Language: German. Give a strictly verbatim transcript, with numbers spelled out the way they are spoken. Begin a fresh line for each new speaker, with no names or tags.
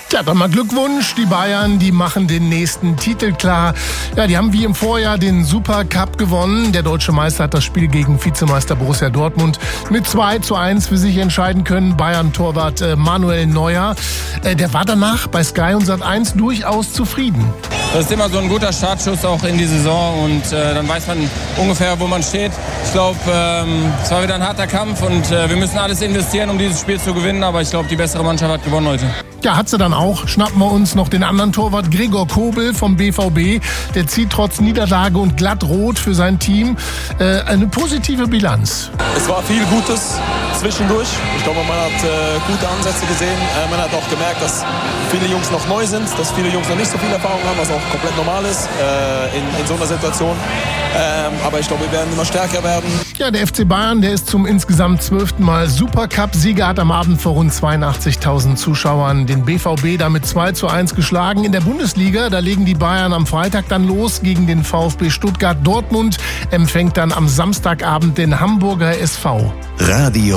Ja, dann mal Glückwunsch. Die Bayern, die machen den nächsten Titel klar. Ja, die haben wie im Vorjahr den Supercup gewonnen. Der deutsche Meister hat das Spiel gegen Vizemeister Borussia Dortmund mit zwei zu eins für sich entscheiden können. Bayern-Torwart äh, Manuel Neuer. Äh, der war danach bei Sky und Sat eins durchaus zufrieden.
Das ist immer so ein guter Startschuss auch in die Saison und äh, dann weiß man ungefähr, wo man steht. Ich glaube, ähm, es war wieder ein harter Kampf und äh, wir müssen alles investieren, um dieses Spiel zu gewinnen. Aber ich glaube, die bessere Mannschaft hat gewonnen heute.
Ja, hat sie dann auch. Schnappen wir uns noch den anderen Torwart Gregor Kobel vom B V B. Der zieht trotz Niederlage und glattrot für sein Team äh, eine positive Bilanz.
Es war viel Gutes zwischendurch. Ich glaube, man hat äh, gute Ansätze gesehen. Äh, man hat auch gemerkt, dass viele Jungs noch neu sind, dass viele Jungs noch nicht so viel Erfahrung haben, was auch komplett normal ist äh, in, in so einer Situation. Ähm, aber ich glaube, wir werden immer stärker werden.
Ja, der F C Bayern, der ist zum insgesamt zwölften Mal Supercup-Sieger, hat am Abend vor rund zweiundachtzigtausend Zuschauern den B V B damit zwei zu eins geschlagen. In der Bundesliga, da legen die Bayern am Freitag dann los gegen den VfB Stuttgart. Dortmund empfängt dann am Samstagabend den Hamburger S V.
Radio